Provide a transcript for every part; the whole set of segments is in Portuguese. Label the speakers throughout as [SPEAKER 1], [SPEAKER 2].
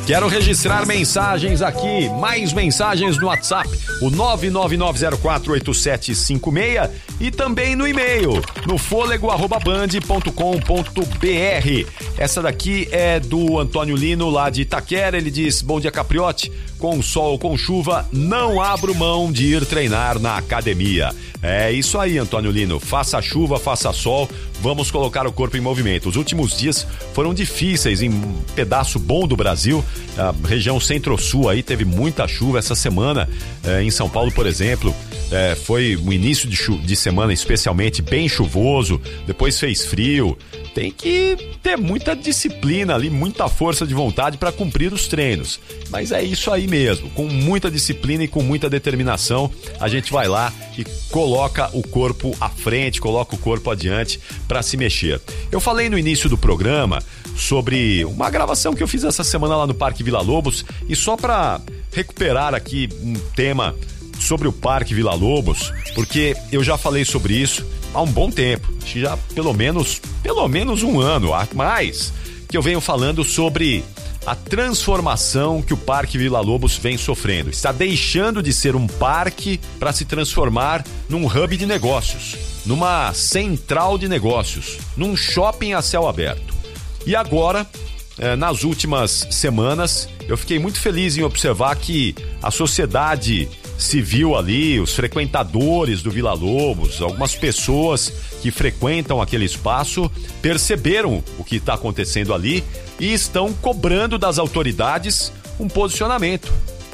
[SPEAKER 1] Quero registrar mensagens aqui, mais mensagens no WhatsApp, o 999048756 e também no e-mail, no folego@band.com.br. Essa daqui é do Antônio Lino, lá de Itaquera. Ele diz: bom dia, Capriotti, com sol ou com chuva, não abro mão de ir treinar na academia. É isso aí, Antônio Lino, faça chuva, faça sol, vamos colocar o corpo em movimento. Os últimos dias foram difíceis em um pedaço bom do Brasil, a região centro-sul aí teve muita chuva essa semana, em São Paulo, por exemplo, foi o início de semana especialmente bem chuvoso, depois fez frio. Tem que ter muita disciplina ali, muita força de vontade para cumprir os treinos. Mas é isso aí mesmo, com muita disciplina e com muita determinação, a gente vai lá e coloca o corpo à frente, coloca o corpo adiante para se mexer. Eu falei no início do programa sobre uma gravação que eu fiz essa semana lá no Parque Vila Lobos, e só para recuperar aqui um tema sobre o Parque Vila Lobos, porque eu já falei sobre isso há um bom tempo, acho que já pelo menos um ano, mais, que eu venho falando sobre a transformação que o Parque Vila Lobos vem sofrendo. Está deixando de ser um parque para se transformar num hub de negócios, numa central de negócios, num shopping a céu aberto. E agora, nas últimas semanas, eu fiquei muito feliz em observar que a sociedade civil ali, os frequentadores do Vila Lobos, algumas pessoas que frequentam aquele espaço perceberam o que está acontecendo ali e estão cobrando das autoridades um posicionamento.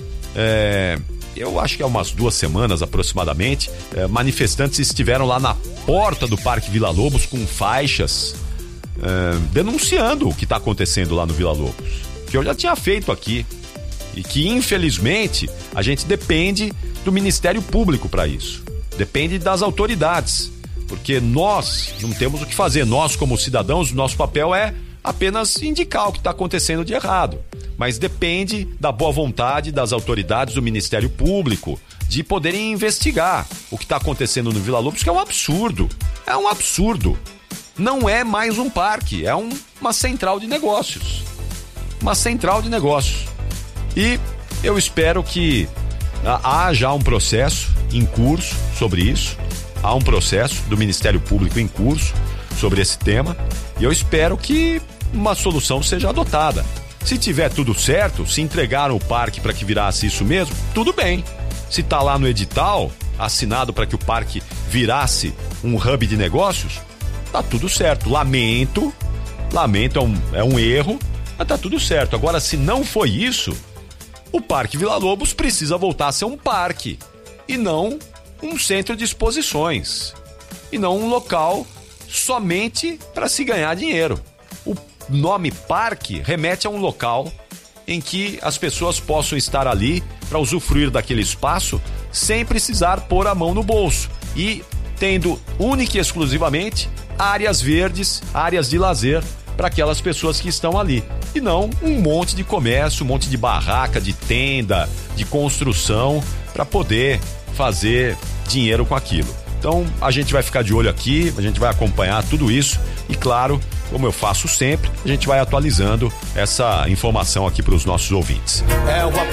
[SPEAKER 1] Eu acho que há umas 2 semanas aproximadamente, manifestantes estiveram lá na porta do Parque Vila Lobos com faixas denunciando o que está acontecendo lá no Vila Lobos, que eu já tinha feito aqui. E que, infelizmente, a gente depende do Ministério Público para isso. Depende das autoridades. Porque nós não temos o que fazer. Nós, como cidadãos, o nosso papel é apenas indicar o que está acontecendo de errado. Mas depende da boa vontade das autoridades do Ministério Público de poderem investigar o que está acontecendo no Vila Lobos, que é um absurdo. É um absurdo. Não é mais um parque, é uma central de negócios. Uma central de negócios. E eu espero que haja um processo em curso sobre isso, há um processo do Ministério Público em curso sobre esse tema, e eu espero que uma solução seja adotada. Se tiver tudo certo, se entregaram o parque para que virasse isso mesmo, tudo bem. Se está lá no edital, assinado para que o parque virasse um hub de negócios, tá tudo certo. Lamento, é um erro, mas tá tudo certo. Agora, se não foi isso, o Parque Vila Lobos precisa voltar a ser um parque e não um centro de exposições e não um local somente para se ganhar dinheiro. O nome parque remete a um local em que as pessoas possam estar ali para usufruir daquele espaço sem precisar pôr a mão no bolso e tendo única e exclusivamente áreas verdes, áreas de lazer para aquelas pessoas que estão ali. E não um monte de comércio, um monte de barraca, de tenda, de construção para poder fazer dinheiro com aquilo. Então a gente vai ficar de olho aqui, a gente vai acompanhar tudo isso e, claro, como eu faço sempre, a gente vai atualizando essa informação aqui para os nossos ouvintes.
[SPEAKER 2] É uma